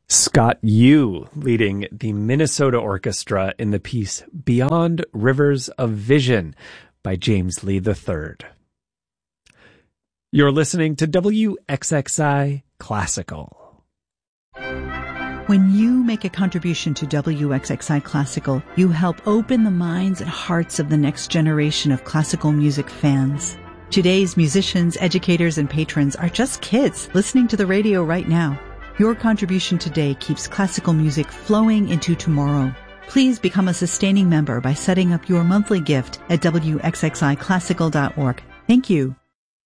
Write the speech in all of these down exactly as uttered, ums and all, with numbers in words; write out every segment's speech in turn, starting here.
Scott Yu leading the Minnesota Orchestra in the piece Beyond Rivers of Vision by James Lee the third. You're listening to W X X I Classical. When you make a contribution to W X X I Classical, you help open the minds and hearts of the next generation of classical music fans. Today's musicians, educators, and patrons are just kids listening to the radio right now. Your contribution today keeps classical music flowing into tomorrow. Please become a sustaining member by setting up your monthly gift at W X X I classical dot org. Thank you.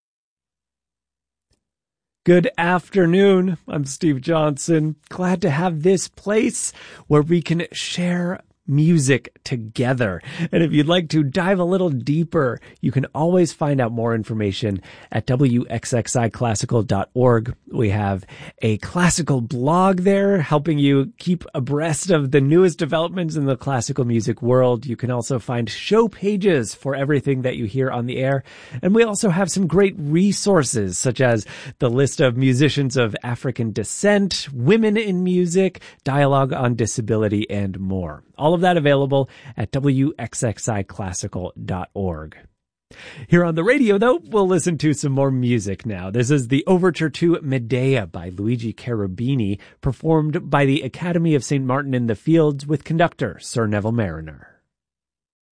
Good afternoon. I'm Steve Johnson. Glad to have this place where we can share music together. And if you'd like to dive a little deeper, you can always find out more information at W X X I classical dot org. We have a classical blog there helping you keep abreast of the newest developments in the classical music world. You can also find show pages for everything that you hear on the air. And we also have some great resources, such as the list of musicians of African descent, women in music, dialogue on disability, and more. All of that available at W X X I classical dot org. Here on the radio, though, we'll listen to some more music now. This is the Overture to Medea by Luigi Cherubini, performed by the Academy of Saint Martin in the Fields with conductor Sir Neville Marriner.